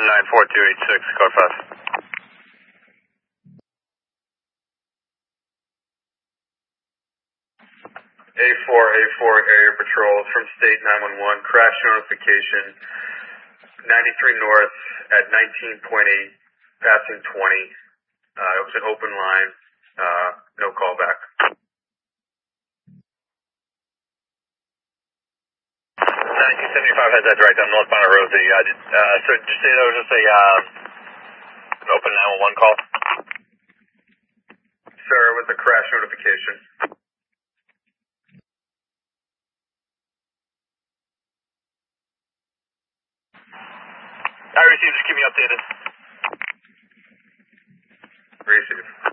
94286, code 5. A4 area patrols from state 911, crash notification, 93 north at 19.8, passing 20. It was an open line, no callback. 1975 has that direct on northbound of Rosie. So did you say that was just an open 911 call? Sir, it was a crash notification. I received. Just keep me updated. Receive.